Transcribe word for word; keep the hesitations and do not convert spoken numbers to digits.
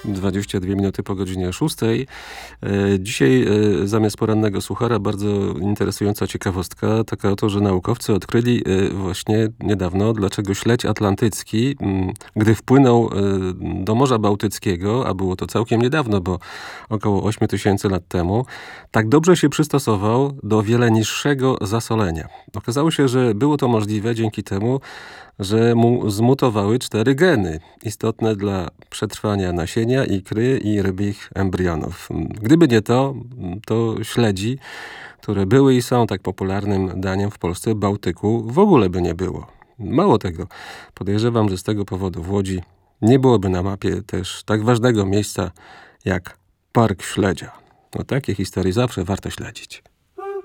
dwadzieścia dwie minuty po godzinie szóstej. Dzisiaj zamiast porannego suchara bardzo interesująca ciekawostka, taka oto, że naukowcy odkryli właśnie niedawno, dlaczego śledź atlantycki, gdy wpłynął do Morza Bałtyckiego, a było to całkiem niedawno, bo około ośmiu tysięcy lat temu, tak dobrze się przystosował do wiele niższego zasolenia. Okazało się, że było to możliwe dzięki temu, że mu zmutowały cztery geny istotne dla przetrwania nasienia, ikry i rybich embrionów. Gdyby nie to, to śledzi, które były i są tak popularnym daniem w Polsce, Bałtyku w ogóle by nie było. Mało tego, podejrzewam, że z tego powodu w Łodzi nie byłoby na mapie też tak ważnego miejsca jak Park Śledzia. No takie historie zawsze warto śledzić.